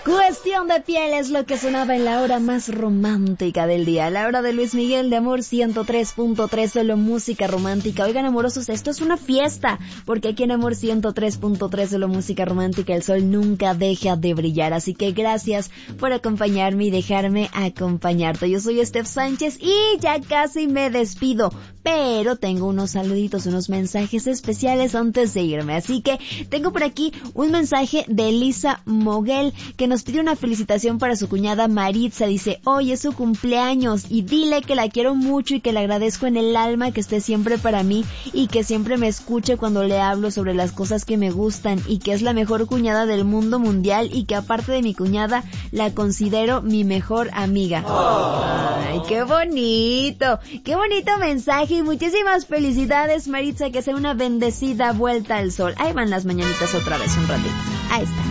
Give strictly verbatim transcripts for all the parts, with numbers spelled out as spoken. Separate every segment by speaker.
Speaker 1: Cuestión de piel es lo que sonaba en la hora más romántica del día, la hora de Luis Miguel de Amor ciento tres punto tres, solo música romántica. Oigan, amorosos, esto es una fiesta, porque aquí en Amor ciento tres punto tres, solo música romántica, el sol nunca deja de brillar. Así que gracias por acompañarme y dejarme acompañarte. Yo soy Steph Sánchez y ya casi me despido, pero tengo unos saluditos, unos mensajes especiales antes de irme. Así que tengo por aquí un mensaje de Elisa Moguel, que nos pide una felicitación para su cuñada Maritza. Dice, hoy es su cumpleaños y dile que la quiero mucho y que le agradezco en el alma que esté siempre para mí y que siempre me escuche cuando le hablo sobre las cosas que me gustan, y que es la mejor cuñada del mundo mundial, y que aparte de mi cuñada la considero mi mejor amiga. Ay, qué bonito, qué bonito mensaje, y muchísimas felicidades, Maritza, que sea una bendecida vuelta al sol. Ahí van las mañanitas otra vez, un ratito. Ahí está.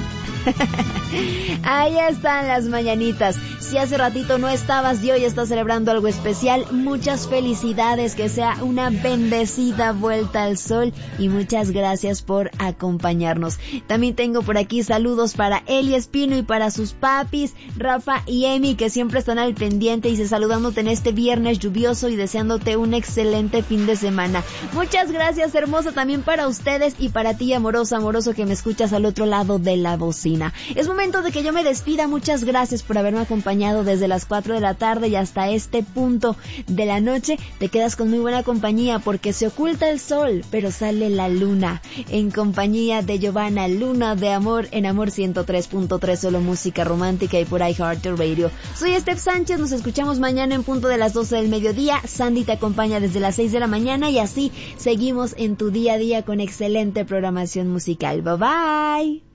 Speaker 1: Ahí están las mañanitas. Si hace ratito no estabas y hoy estás celebrando algo especial, muchas felicidades, que sea una bendecida vuelta al sol, y muchas gracias por acompañarnos. También tengo por aquí saludos para Eli Espino y para sus papis, Rafa y Emi, que siempre están al pendiente, y se saludándote en este viernes lluvioso y deseándote un excelente fin de semana. Muchas gracias, hermosa, también para ustedes y para ti, amoroso, amoroso, que me escuchas al otro lado de la bocina. Es momento de que yo me despida. Muchas gracias por haberme acompañado desde las cuatro de la tarde y hasta este punto de la noche. Te quedas con muy buena compañía, porque se oculta el sol, pero sale la luna, en compañía de Giovanna Luna de Amor en Amor ciento tres punto tres, solo música romántica, y por iHeartRadio. Soy Steph Sánchez, nos escuchamos mañana en punto de las doce del mediodía. Sandy te acompaña desde las seis de la mañana, y así seguimos en tu día a día con excelente programación musical. Bye bye.